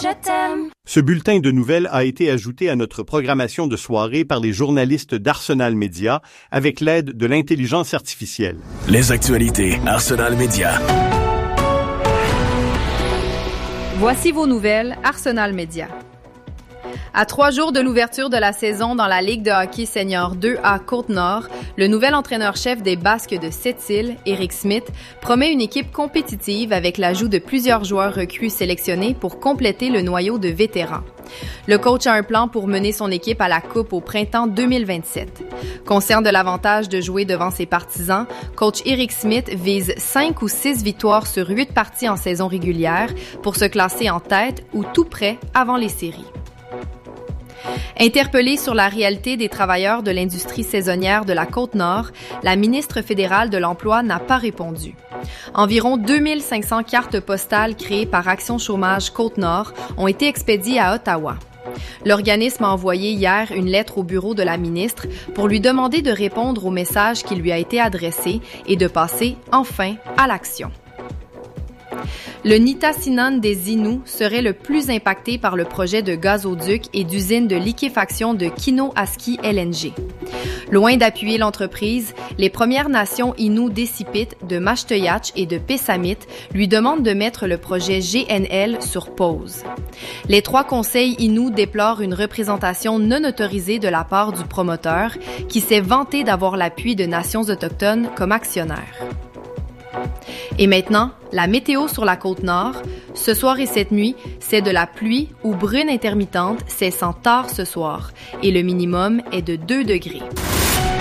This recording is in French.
je t'aime. Ce bulletin de nouvelles a été ajouté à notre programmation de soirée par les journalistes d'Arsenal Média avec l'aide de l'intelligence artificielle. Les actualités Arsenal Média. Voici vos nouvelles Arsenal Média. À 3 jours de l'ouverture de la saison dans la Ligue de hockey senior 2A Côte-Nord, le nouvel entraîneur-chef des Basques de Sept-Îles, Eric Smith, promet une équipe compétitive avec l'ajout de plusieurs joueurs recrues sélectionnés pour compléter le noyau de vétérans. Le coach a un plan pour mener son équipe à la Coupe au printemps 2027. Conscient de l'avantage de jouer devant ses partisans, coach Eric Smith vise 5 ou 6 victoires sur 8 parties en saison régulière pour se classer en tête ou tout près avant les séries. Interpellée sur la réalité des travailleurs de l'industrie saisonnière de la Côte-Nord, la ministre fédérale de l'Emploi n'a pas répondu. Environ 2500 cartes postales créées par Action Chômage Côte-Nord ont été expédiées à Ottawa. L'organisme a envoyé hier une lettre au bureau de la ministre pour lui demander de répondre au message qui lui a été adressé et de passer enfin à l'action. Le Nitassinan des Inuits serait le plus impacté par le projet de gazoduc et d'usine de liquéfaction de Kinoaski LNG. Loin d'appuyer l'entreprise, les Premières Nations Inuits d'Essipit, de Mashteuiatsh et de Pessamit lui demandent de mettre le projet GNL sur pause. Les 3 conseils Inuits déplorent une représentation non autorisée de la part du promoteur qui s'est vanté d'avoir l'appui de nations autochtones comme actionnaires. Et maintenant, la météo sur la Côte-Nord. Ce soir et cette nuit, c'est de la pluie ou bruine intermittente cessant tard ce soir et le minimum est de 2 degrés.